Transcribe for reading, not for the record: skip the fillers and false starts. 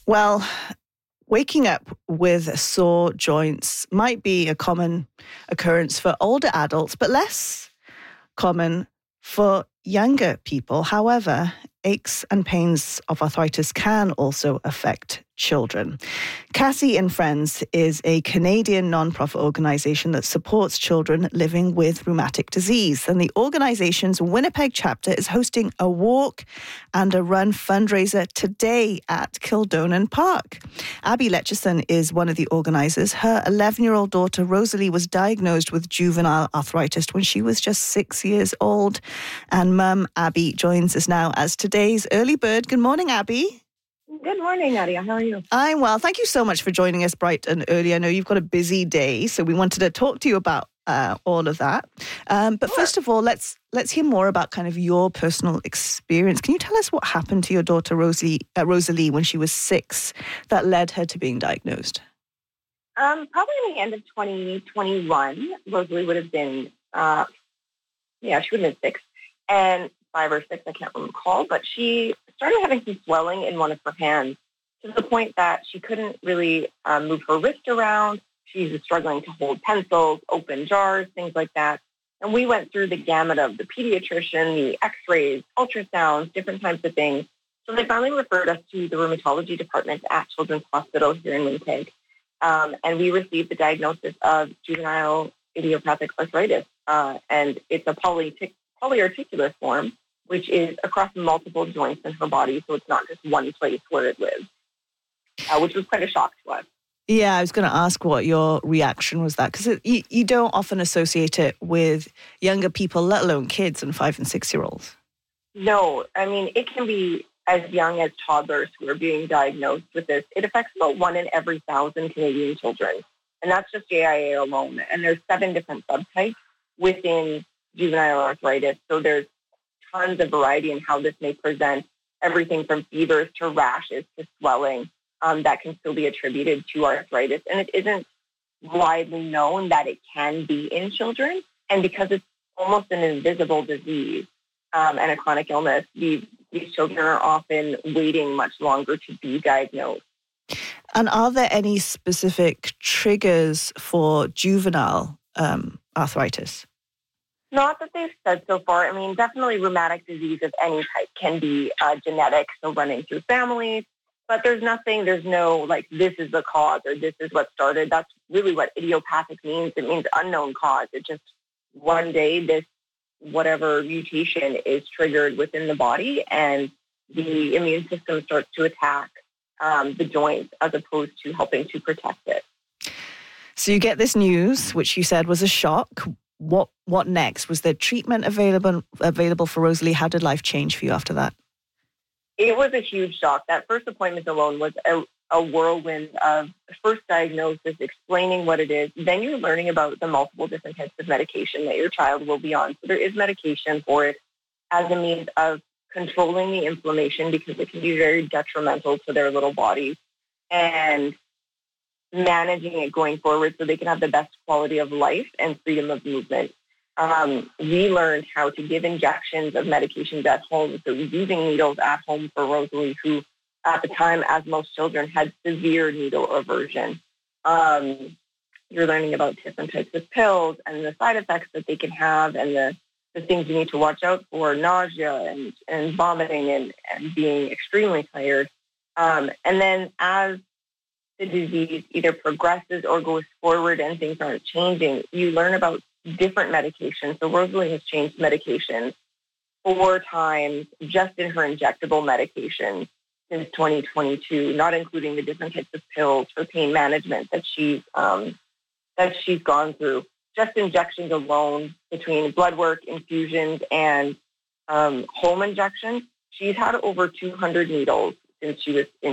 Well, waking up with sore joints might be a common occurrence for older adults, but less common for younger people. However, aches and pains of arthritis can also affect children. Cassie and Friends is a Canadian non-profit organisation that supports children living with rheumatic disease. And the organisation's Winnipeg chapter is hosting a walk and a run fundraiser today at Kildonan Park. Abby Letchison is one of the organisers. Her 11-year-old daughter, Rosalie, was diagnosed with juvenile arthritis when she was just 6 years old. And mum, Abby, joins us now as today's early bird. Good morning, Abby. Good morning, Nadia. How are you? I'm well. Thank you so much for joining us bright and early. I know you've got a busy day, so we wanted to talk to you about all of that. But First of all, let's hear more about kind of your personal experience. Can you tell us what happened to your daughter Rosalie when she was 6 that led her to being diagnosed? Probably in the end of 2021, Rosalie would have been, she would have been 6 and 5 or 6, I can't recall, but she started having some swelling in one of her hands to the point that she couldn't really move her wrist around. She was struggling to hold pencils, open jars, things like that. And we went through the gamut of the pediatrician, the x-rays, ultrasounds, different types of things. So they finally referred us to the rheumatology department at Children's Hospital here in Winnipeg. And we received the diagnosis of juvenile idiopathic arthritis. And it's a polyarticular form, which is across multiple joints in her body. So it's not just one place where it lives, which was quite a shock to us. Yeah, I was going to ask what your reaction was that, because you don't often associate it with younger people, let alone kids and 5 and 6 year olds. No, I mean, it can be as young as toddlers who are being diagnosed with this. It affects about 1 in every 1,000 Canadian children. And that's just JIA alone. And there's 7 different subtypes within juvenile arthritis. So there's tons of variety in how this may present, everything from fevers to rashes to swelling that can still be attributed to arthritis. And it isn't widely known that it can be in children. And because it's almost an invisible disease and a chronic illness, these children are often waiting much longer to be diagnosed. And are there any specific triggers for juvenile arthritis? Not that they've said so far. I mean, definitely rheumatic disease of any type can be genetic, so running through families. But there's no, like, this is the cause or this is what started. That's really what idiopathic means. It means unknown cause. It just, one day, this whatever mutation is triggered within the body and the immune system starts to attack the joints as opposed to helping to protect it. So you get this news, which you said was a shock. What next? Was there treatment available for Rosalie? How did life change for you after that? It was a huge shock. That first appointment alone was a whirlwind of first diagnosis, explaining what it is. Then you're learning about the multiple different types of medication that your child will be on. So there is medication for it as a means of controlling the inflammation because it can be very detrimental to their little bodies, and managing it going forward so they can have the best quality of life and freedom of movement. We learned how to give injections of medications at home. So using needles at home for Rosalie, who at the time, as most children, had severe needle aversion. You're learning about different types of pills and the side effects that they can have and the things you need to watch out for, nausea and vomiting and being extremely tired. And then as the disease either progresses or goes forward and things aren't changing, you learn about different medications. So Rosalie has changed medications 4 times just in her injectable medication since 2022, not including the different types of pills for pain management that she's gone through. Just injections alone, between blood work, infusions, and home injections, she's had over 200 needles since she was in